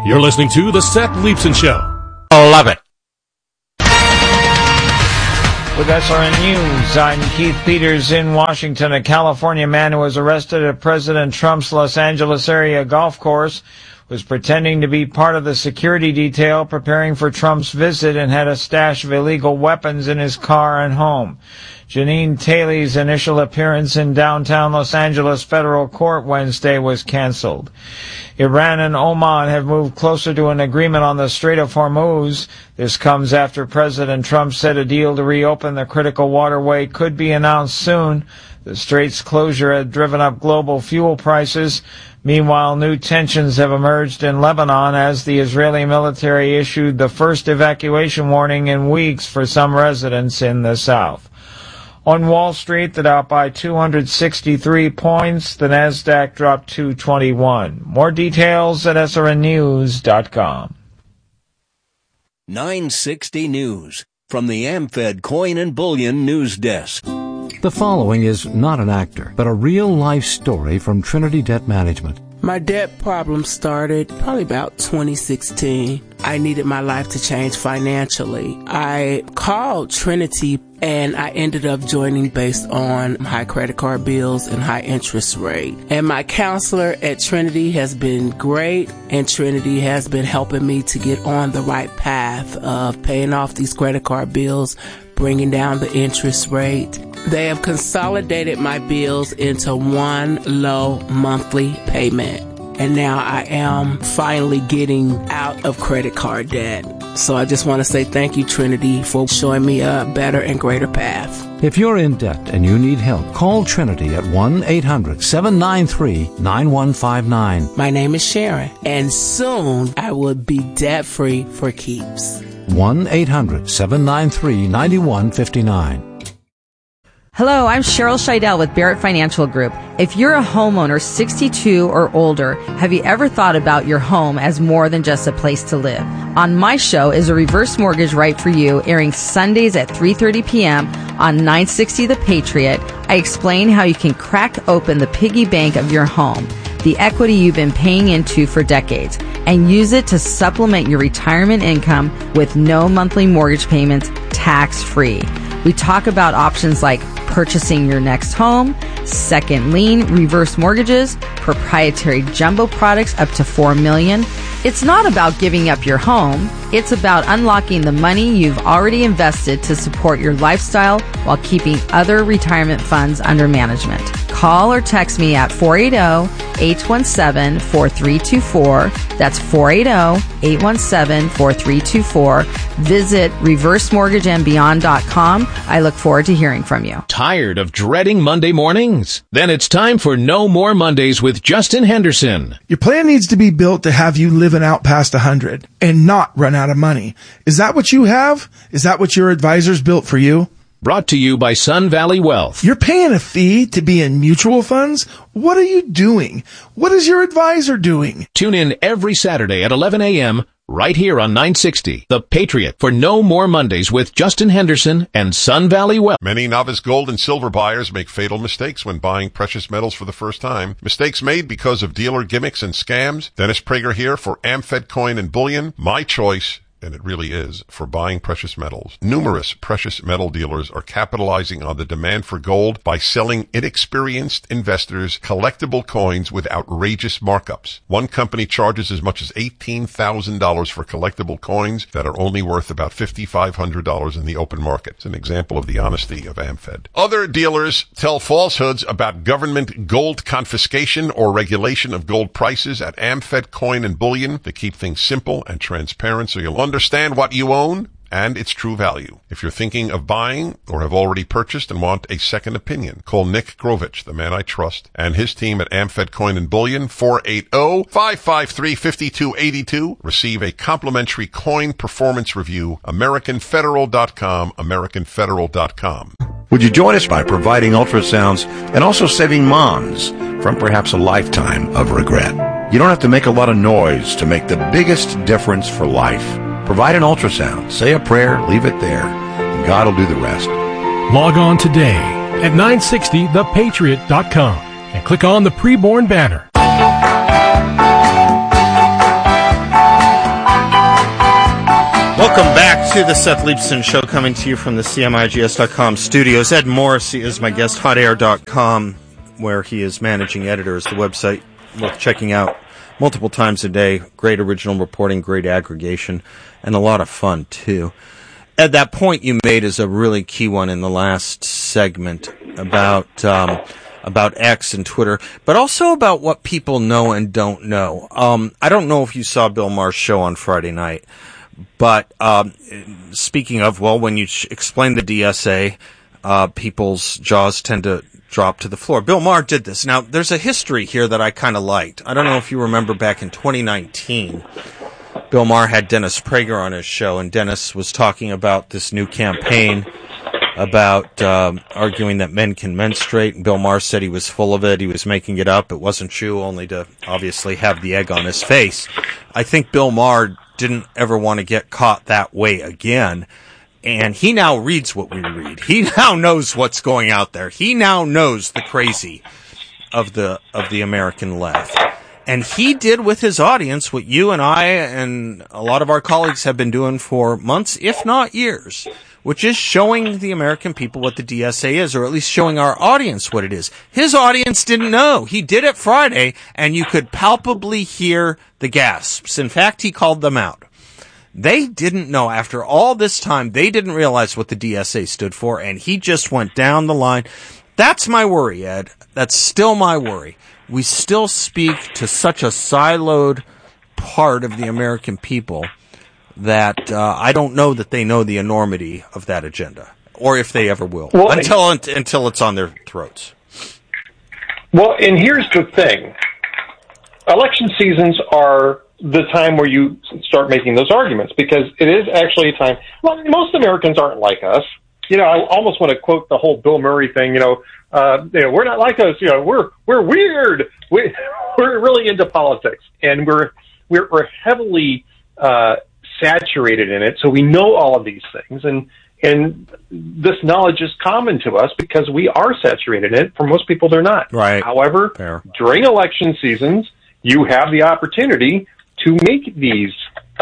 You're listening to The Seth Leibsohn Show. Love it. With SRN News, I'm Keith Peters in Washington. A California man who was arrested at President Trump's Los Angeles area golf course was pretending to be part of the security detail preparing for Trump's visit and had a stash of illegal weapons in his car and home. Janine Taylor's initial appearance in downtown Los Angeles federal court Wednesday was canceled. Iran and Oman have moved closer to an agreement on the Strait of Hormuz. This comes after President Trump said a deal to reopen the critical waterway could be announced soon. The strait's closure had driven up global fuel prices. Meanwhile, new tensions have emerged in Lebanon as the Israeli military issued the first evacuation warning in weeks for some residents in the south. On Wall Street, the Dow by 263 points. The Nasdaq dropped 221. More details at srnnews.com. 960 News from the AmFed Coin and Bullion News Desk. The following is not an actor, but a real-life story from Trinity Debt Management. My debt problem started probably about 2016. I needed my life to change financially. I called Trinity and I ended up joining based on high credit card bills and high interest rate. And my counselor at Trinity has been great, and Trinity has been helping me to get on the right path of paying off these credit card bills, bringing down the interest rate. They have consolidated my bills into one low monthly payment. And now I am finally getting out of credit card debt. So I just want to say thank you, Trinity, for showing me a better and greater path. If you're in debt and you need help, call Trinity at 1-800-793-9159. My name is Sharon, and soon I will be debt-free for keeps. 1-800-793-9159. Hello, I'm Cheryl Scheidel with Barrett Financial Group. If you're a homeowner 62 or older, have you ever thought about your home as more than just a place to live? On my show is a reverse mortgage right for you, airing Sundays at 3:30 p.m. on 960 The Patriot. I explain how you can crack open the piggy bank of your home, the equity you've been paying into for decades, and use it to supplement your retirement income with no monthly mortgage payments, tax-free. We talk about options like purchasing your next home, second lien, reverse mortgages, proprietary jumbo products up to $4 million. It's not about giving up your home. It's about unlocking the money you've already invested to support your lifestyle while keeping other retirement funds under management. Call or text me at 480-817-4324. That's 480-817-4324. Visit reversemortgageandbeyond.com. I look forward to hearing from you. Tired of dreading Monday mornings? Then it's time for No More Mondays with Justin Henderson. Your plan needs to be built to have you living out past 100 and not run out of money. Is that what you have? Is that what your advisors built for you? Brought to you by Sun Valley Wealth. You're paying a fee to be in mutual funds? What are you doing? What is your advisor doing? Tune in every Saturday at 11 a.m. right here on 960, The Patriot, for No More Mondays with Justin Henderson and Sun Valley Wealth. Many novice gold and silver buyers make fatal mistakes when buying precious metals for the first time. Mistakes made because of dealer gimmicks and scams. Dennis Prager here for AmFed Coin and Bullion. My choice, and it really is, for buying precious metals. Numerous precious metal dealers are capitalizing on the demand for gold by selling inexperienced investors collectible coins with outrageous markups. One company charges as much as $18,000 for collectible coins that are only worth about $5,500 in the open market. It's an example of the honesty of AmFed. Other dealers tell falsehoods about government gold confiscation or regulation of gold prices at AmFed Coin and Bullion to keep things simple and transparent so you'll understand what you own and its true value. If you're thinking of buying or have already purchased and want a second opinion, call Nick Grovich, the man I trust, and his team at AmFed Coin and Bullion, 480-553-5282. Receive a complimentary coin performance review, AmericanFederal.com, AmericanFederal.com. Would you join us by providing ultrasounds and also saving moms from perhaps a lifetime of regret? You don't have to make a lot of noise to make the biggest difference for life. Provide an ultrasound, say a prayer, leave it there, and God will do the rest. Log on today at 960thepatriot.com and click on the preborn banner. to the Seth Leibsohn Show, coming to you from the CMIGS.com studios. Ed Morrissey is my guest, hotair.com, where he is managing editor, is the website worth checking out multiple times a day. Great original reporting, great aggregation, and a lot of fun, too. Ed, that point you made is a really key one in the last segment about X and Twitter, but also about what people know and don't know. I don't know if you saw Bill Maher's show on Friday night, but speaking of, well, when you explain the DSA, people's jaws tend to drop to the floor. Bill Maher did this. Now, there's a history here that I kind of liked. I don't know if you remember back in 2019, Bill Maher had Dennis Prager on his show, and Dennis was talking about this new campaign about arguing that men can menstruate, and Bill Maher said he was full of it, he was making it up, it wasn't true, only to obviously have the egg on his face. I think Bill Maher didn't ever want to get caught that way again, and he now reads what we read. He now knows what's going out there. He now knows the crazy of the American left. And he did with his audience what you and I and a lot of our colleagues have been doing for months, if not years, which is showing the American people what the DSA is, or at least showing our audience what it is. His audience didn't know. He did it Friday, and you could palpably hear the gasps. In fact, he called them out. They didn't know. After all this time, they didn't realize what the DSA stood for, and he just went down the line. That's my worry, Ed. That's still my worry. We still speak to such a siloed part of the American people that I don't know that they know the enormity of that agenda, or if they ever will, until it's on their throats. Well, and here's the thing. Election seasons are the time where you start making those arguments, because it is actually a time. Well, most Americans aren't like us. You know, I almost want to quote the whole Bill Murray thing. We're not like us. We're weird. We're really into politics, and we're heavily saturated in it. So we know all of these things, and this knowledge is common to us because we are saturated in it. For most people, they're not. Right. However, during election seasons, you have the opportunity to make these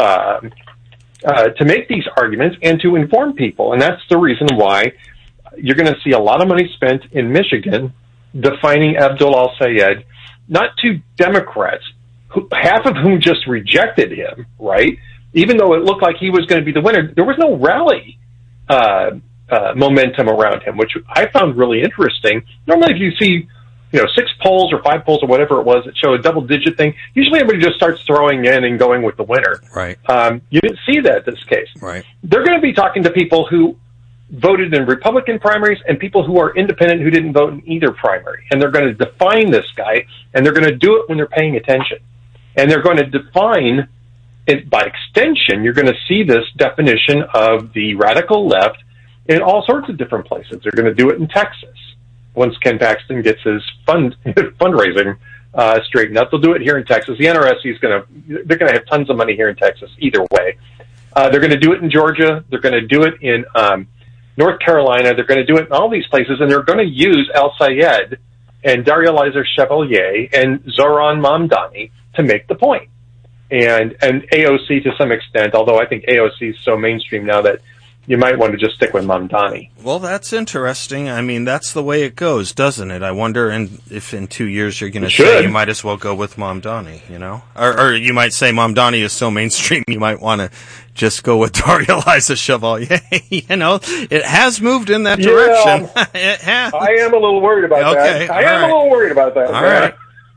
arguments and to inform people, and that's the reason why you're going to see a lot of money spent in Michigan defining Abdul al-Sayed, not to Democrats, half of whom just rejected him, right? Even though it looked like he was going to be the winner, there was no rally momentum around him, which I found really interesting. Normally, if you see 6 polls or 5 polls or whatever it was that show a double-digit thing, usually everybody just starts throwing in and going with the winner. Right. You didn't see that in this case. Right. They're going to be talking to people who voted in Republican primaries and people who are independent who didn't vote in either primary. And they're going to define this guy, and they're going to do it when they're paying attention. And they're going to define it by extension. You're going to see this definition of the radical left in all sorts of different places. They're going to do it in Texas once Ken Paxton gets his fundraising straightened out. They'll do it here in Texas. The NRSC they're going to have tons of money here in Texas either way. They're going to do it in Georgia. They're going to do it in North Carolina. They're going to do it in all these places, and they're going to use al-Sayed and Daria Elizer Chevalier and Zoran Mamdani to make the point. And AOC to some extent, although I think AOC is so mainstream now that you might want to just stick with Mamdani. Well, that's interesting. I mean, that's the way it goes, doesn't it? I wonder if in 2 years you're going to say you might as well go with Mamdani, Or you might say Mamdani is so mainstream you might want to just go with Daria Eliza Chevalier. It has moved in that direction. It has. I am a little worried about that. I am a little worried about that. All right.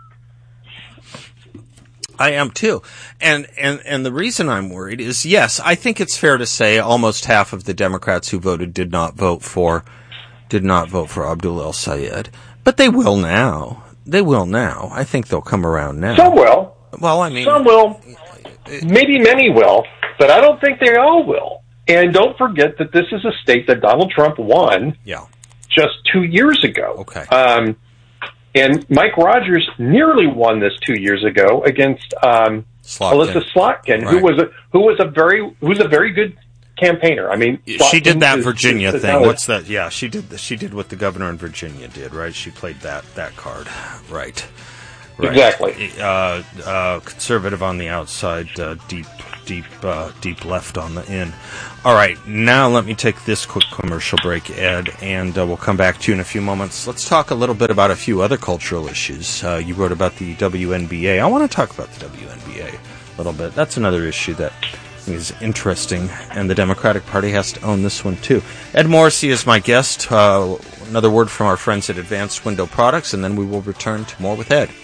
I am too. And the reason I'm worried is, yes, I think it's fair to say almost half of the Democrats who voted did not vote for Abdul al-Sayed. But they will now. I think they'll come around now. Some will. Well, I mean, some will. Maybe many will, but I don't think they all will. And don't forget that this is a state that Donald Trump won just 2 years ago. Okay. And Mike Rogers nearly won this 2 years ago against Alyssa Slotkin, right. who's a very good campaigner. I mean, she did that Virginia thing. What's that? Yeah, she did what the governor in Virginia did, right? She played that card, right? Right. Exactly. Conservative on the outside, deep left on the in. All right, now let me take this quick commercial break, Ed, and we'll come back to you in a few moments. Let's talk a little bit about a few other cultural issues. You wrote about the WNBA. I want to talk about the WNBA a little bit. That's another issue that is interesting, and the Democratic Party has to own this one, too. Ed Morrissey is my guest. Another word from our friends at Advanced Window Products, and then we will return to more with Ed.